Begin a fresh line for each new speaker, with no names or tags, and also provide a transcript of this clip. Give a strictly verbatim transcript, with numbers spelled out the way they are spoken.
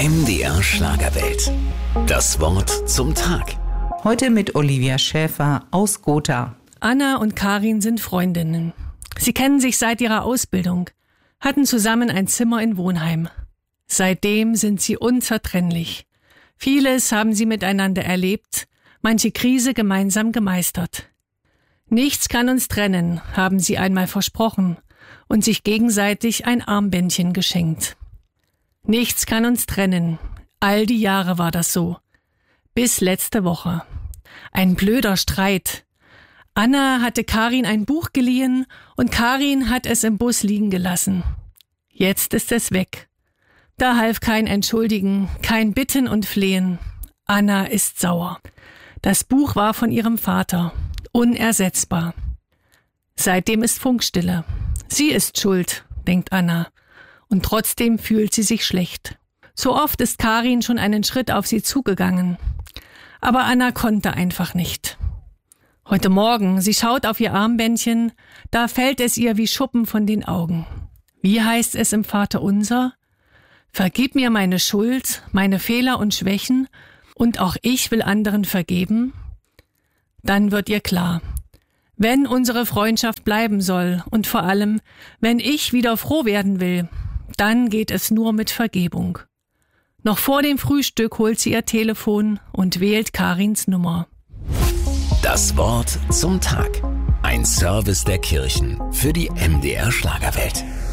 M D R Schlagerwelt. Das Wort zum Tag.
Heute mit Olivia Schäfer aus Gotha.
Anna und Karin sind Freundinnen. Sie kennen sich seit ihrer Ausbildung, hatten zusammen ein Zimmer in Wohnheim. Seitdem sind sie unzertrennlich. Vieles haben sie miteinander erlebt, manche Krise gemeinsam gemeistert. Nichts kann uns trennen, haben sie einmal versprochen und sich gegenseitig ein Armbändchen geschenkt. Nichts kann uns trennen. All die Jahre war das so. Bis letzte Woche. Ein blöder Streit. Anna hatte Karin ein Buch geliehen und Karin hat es im Bus liegen gelassen. Jetzt ist es weg. Da half kein Entschuldigen, kein Bitten und Flehen. Anna ist sauer. Das Buch war von ihrem Vater. Unersetzbar. Seitdem ist Funkstille. Sie ist schuld, denkt Anna. Und trotzdem fühlt sie sich schlecht. So oft ist Karin schon einen Schritt auf sie zugegangen. Aber Anna konnte einfach nicht. Heute Morgen, sie schaut auf ihr Armbändchen, da fällt es ihr wie Schuppen von den Augen. Wie heißt es im Vaterunser? Vergib mir meine Schuld, meine Fehler und Schwächen, und auch ich will anderen vergeben. Dann wird ihr klar, wenn unsere Freundschaft bleiben soll und vor allem, wenn ich wieder froh werden will, dann geht es nur mit Vergebung. Noch vor dem Frühstück holt sie ihr Telefon und wählt Karins Nummer.
Das Wort zum Tag. Ein Service der Kirchen für die M D R Schlagerwelt.